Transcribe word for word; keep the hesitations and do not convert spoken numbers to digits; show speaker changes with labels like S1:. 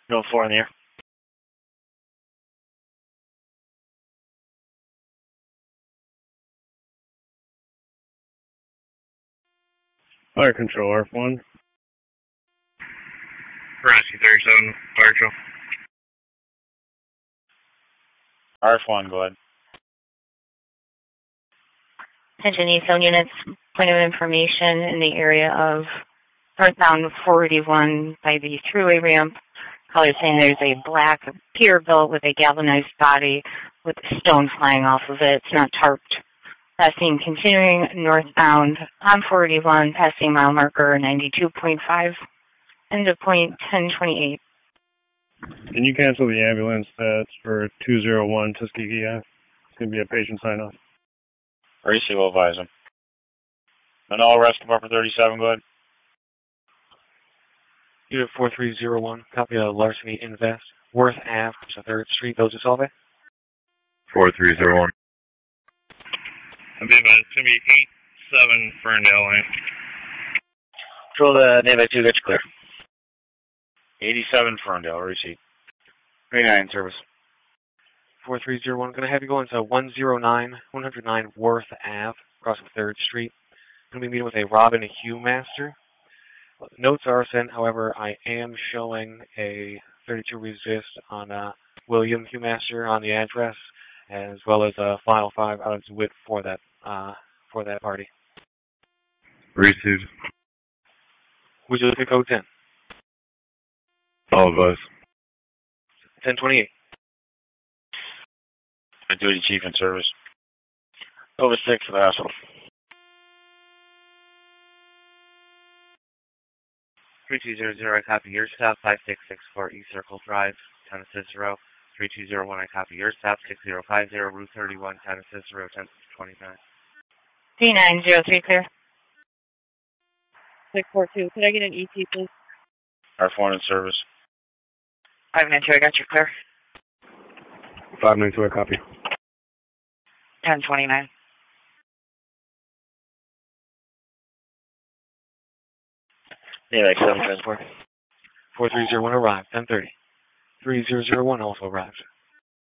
S1: Go four in the air.
S2: Fire control, R F one.
S1: Rescue thirty-seven, fire control. R F one, go ahead.
S3: Attention East Zone units, point of information in the area of northbound four eighty-one by the thruway ramp. Caller saying there's a black Peterbilt with a galvanized body with stone flying off of it. It's not tarped. Passing, continuing northbound on four eighty-one, passing mile marker ninety-two point five, end of point ten twenty-eight.
S2: Can you cancel the ambulance that's for two oh one Tuskegee Ave? It's going to be a patient sign-off.
S1: R E C will advise him. And all rescue bar for thirty-seven, go ahead.
S4: Unit four three zero one, copy of larceny invest, Worth Ave, third Street, Village of Solvay.
S5: four three zero one.
S1: I'll be about, it's going to be eight seven Ferndale Lane.
S5: Control the Navy two, get you clear.
S1: eighty-seven Ferndale, receipt. three nine service.
S4: four three zero one, going to have you go into one oh nine, one oh nine Worth Ave, across from third Street. Going to be meeting with a Robin Huemaster. Notes are sent, however, I am showing a thirty-two resist on uh, William Huemaster on the address, as well as a file five out of wit for that uh, for that party.
S5: Received.
S4: Would you look at code ten?
S5: All of us.
S4: ten twenty-eight.
S1: Duty chief in service. Over six for the hassle.
S6: three two zero zero, I copy your stop, five six six four East Circle Drive, Town of Cicero. three two zero one, I copy your stop, six zero five zero, Route thirty-one, Town of Cicero, ten twenty-nine.
S3: three nine zero three, clear.
S7: six four two, could I get an E T, please?
S1: R F one in service.
S3: five nine two, I got you clear.
S2: five nine two, I copy.
S3: ten twenty-nine.
S1: Yeah, like seven transport.
S4: four three zero one arrived, ten thirty. three zero zero one also arrived.